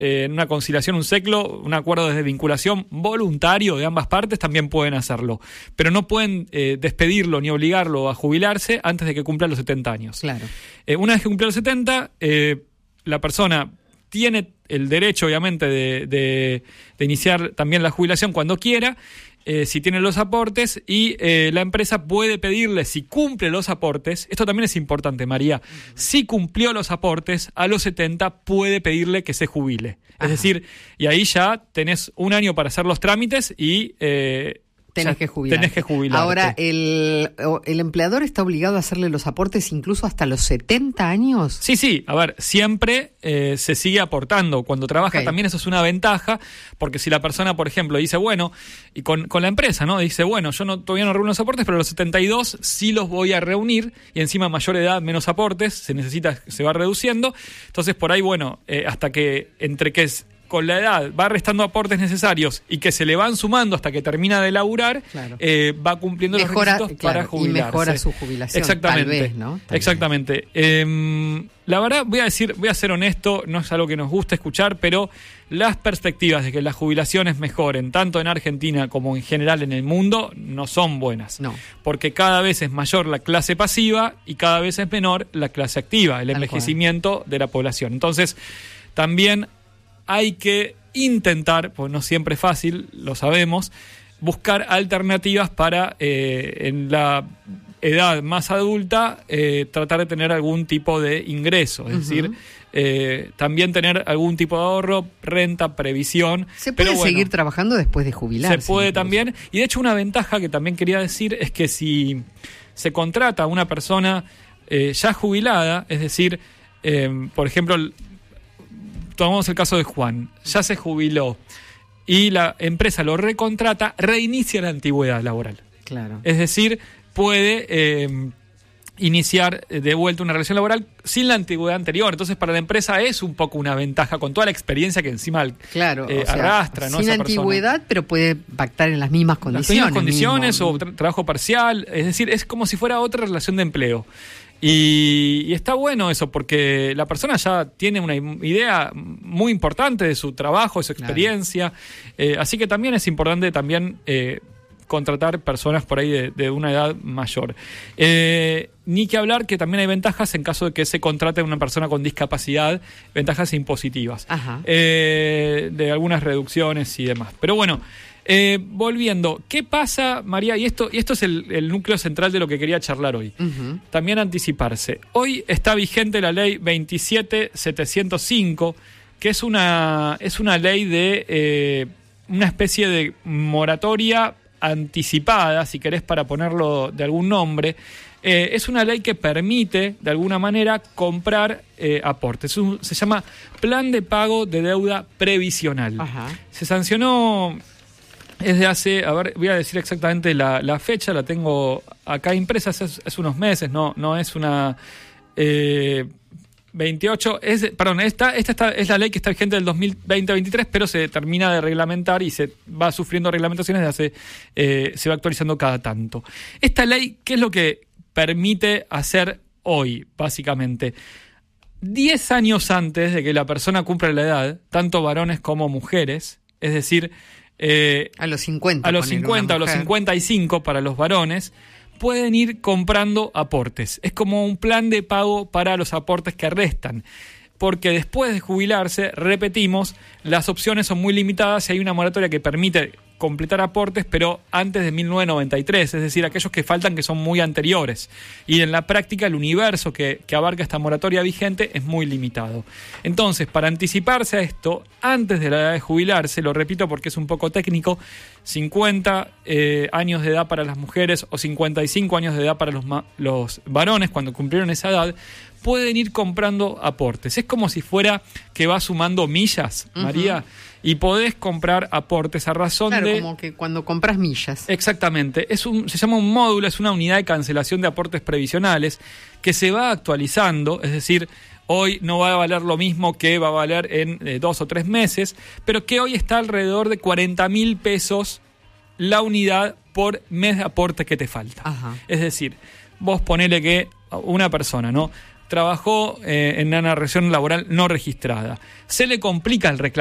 en una conciliación, un SECLO, un acuerdo de desvinculación voluntario de ambas partes, también pueden hacerlo. Pero no pueden despedirlo ni obligarlo a jubilarse antes de que cumpla los 70 años. Claro. Una vez que cumple los 70, la persona tiene el derecho, obviamente, de iniciar también la jubilación cuando quiera, si tiene los aportes, y la empresa puede pedirle, si cumple los aportes, esto también es importante, María, si cumplió los aportes, a los 70 puede pedirle que se jubile. Es decir, y ahí ya tenés un año para hacer los trámites y tenés que jubilarte. Ahora, ¿el empleador está obligado a hacerle los aportes incluso hasta los 70 años? Sí. A ver, siempre se sigue aportando. Cuando trabaja también eso es una ventaja, porque si la persona, por ejemplo, dice, bueno, y con la empresa, ¿no? Dice, bueno, yo todavía no reúno los aportes, pero a los 72 sí los voy a reunir, y encima mayor edad, menos aportes, se va reduciendo. Entonces, por ahí, bueno, hasta que entre que es con la edad va restando aportes necesarios y que se le van sumando hasta que termina de laburar, va cumpliendo los requisitos para jubilarse. Y mejora su jubilación, exactamente, tal vez, ¿no? Exactamente. La verdad, voy a ser honesto, no es algo que nos gusta escuchar, pero las perspectivas de que las jubilaciones mejoren, tanto en Argentina como en general en el mundo, no son buenas. No. Porque cada vez es mayor la clase pasiva y cada vez es menor la clase activa, el envejecimiento de la población. Entonces, también hay que intentar, pues no siempre es fácil, lo sabemos, buscar alternativas para en la edad más adulta tratar de tener algún tipo de ingreso, es decir, también tener algún tipo de ahorro, renta, previsión. ¿Se puede seguir trabajando después de jubilarse? Se puede también, y de hecho una ventaja que también quería decir es que si se contrata a una persona ya jubilada, es decir, por ejemplo, tomamos el caso de Juan, ya se jubiló y la empresa lo recontrata, reinicia la antigüedad laboral. Claro. Es decir, puede iniciar de vuelta una relación laboral sin la antigüedad anterior. Entonces, para la empresa es un poco una ventaja con toda la experiencia que encima arrastra, ¿no? Sin esa antigüedad, persona. Pero puede pactar en las mismas condiciones. Las mismas condiciones o trabajo parcial. Es decir, es como si fuera otra relación de empleo. Y está bueno eso, porque la persona ya tiene una idea muy importante de su trabajo, de su experiencia. Así que también es importante contratar personas por ahí de una edad mayor. Ni que hablar que también hay ventajas en caso de que se contrate a una persona con discapacidad, ventajas impositivas, de algunas reducciones y demás. Pero bueno, volviendo, ¿qué pasa, María? Y esto es el núcleo central de lo que quería charlar hoy. También anticiparse. Hoy está vigente la ley 27.705, que es una ley de una especie de moratoria anticipada, si querés, para ponerlo de algún nombre. Es una ley que permite, de alguna manera, comprar aportes. Se llama Plan de Pago de Deuda Previsional. Se sancionó desde hace, voy a decir exactamente la fecha, la tengo acá impresa, es unos meses, no es una 28, esta es la ley que está vigente del 2020-23, pero se termina de reglamentar y se va sufriendo reglamentaciones se va actualizando cada tanto. Esta ley, ¿qué es lo que permite hacer hoy, básicamente? 10 años antes de que la persona cumpla la edad, tanto varones como mujeres, es decir, a los 50 o los 55 para los varones, pueden ir comprando aportes. Es como un plan de pago para los aportes que restan. Porque después de jubilarse, repetimos, las opciones son muy limitadas y hay una moratoria que permite completar aportes, pero antes de 1993, es decir, aquellos que faltan que son muy anteriores. Y en la práctica el universo que abarca esta moratoria vigente es muy limitado. Entonces, para anticiparse a esto, antes de la edad de jubilarse, lo repito porque es un poco técnico, 50 años de edad para las mujeres o 55 años de edad para los varones cuando cumplieron esa edad, pueden ir comprando aportes. Es como si fuera que va sumando millas, María, y podés comprar aportes a razón de... Claro, como que cuando compras millas. Exactamente. Se llama un módulo, es una unidad de cancelación de aportes previsionales que se va actualizando, es decir, hoy no va a valer lo mismo que va a valer en 2 o 3 meses, pero que hoy está alrededor de 40.000 pesos la unidad por mes de aporte que te falta. Es decir, vos ponele que una persona, ¿no? trabajó en una relación laboral no registrada. Se le complica el reclamo